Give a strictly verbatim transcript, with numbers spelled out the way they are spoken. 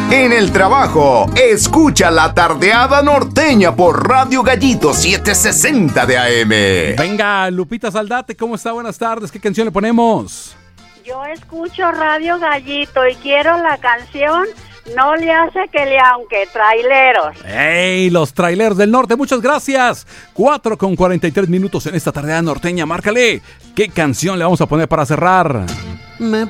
En el trabajo, escucha La Tardeada Norteña por Radio Gallito setecientos sesenta de A M. Venga, Lupita Saldate, ¿cómo está? Buenas tardes, ¿qué canción le ponemos? Yo escucho Radio Gallito y quiero la canción No le hace que le aunque, traileros. ¡Ey, los traileros del norte! Muchas gracias. cuatro con cuarenta y tres minutos en esta Tardeada Norteña. Márcale, ¿qué canción le vamos a poner para cerrar? Me